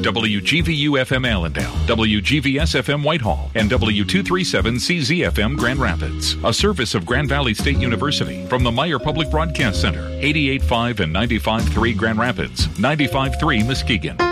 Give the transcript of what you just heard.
WGVU-FM Allendale, WGVS-FM Whitehall, and W237CZ-FM Grand Rapids. A service of Grand Valley State University from the Meyer Public Broadcast Center, 88.5 and 95.3 Grand Rapids, 95.3 Muskegon.